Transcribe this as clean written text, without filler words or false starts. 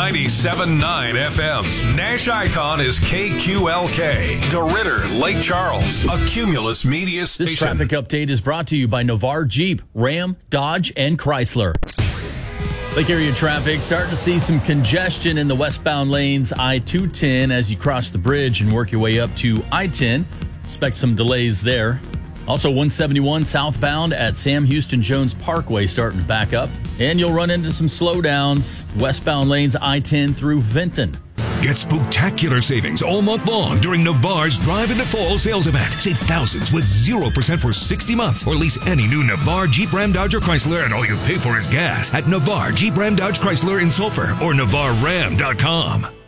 97.9 FM. Nash Icon is KQLK. DeRidder, Lake Charles, a Cumulus Media station. This traffic update is brought to you by Navarre Jeep, Ram, Dodge, and Chrysler. Lake area traffic starting to see some congestion in the westbound lanes, I-210 as you cross the bridge and work your way up to I-10. Expect some delays there. Also 171 southbound at Sam Houston Jones Parkway starting to back up. And you'll run into some slowdowns. Westbound lanes, I-10 through Vinton. Get spectacular savings all month long during Navarre's Drive into Fall sales event. Save thousands with 0% for 60 months or lease any new Navarre, Jeep, Ram, Dodge, or Chrysler, and all you pay for is gas at Navarre, Jeep, Ram, Dodge, Chrysler in Sulphur or NavarreRam.com.